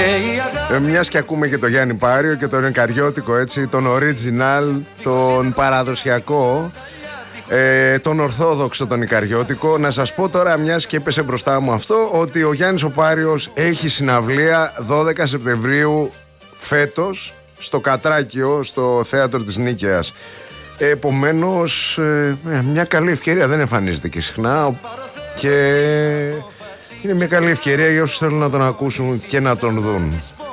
Μιας και ακούμε και το Γιάννη Πάριο και τον Ικαριώτικο, έτσι, τον original, τον παραδοσιακό, τον ορθόδοξο, τον Ικαριώτικο. Να σας πω τώρα, μιας και έπεσε μπροστά μου αυτό, ότι ο Γιάννης ο Πάριος έχει συναυλία 12 Σεπτεμβρίου φέτος στο Κατράκιο, στο θέατρο της Νίκαιας. Επομένως, μια καλή ευκαιρία, δεν εμφανίζεται και συχνά και είναι μια καλή ευκαιρία για όσους θέλουν να τον ακούσουν και να τον δουν.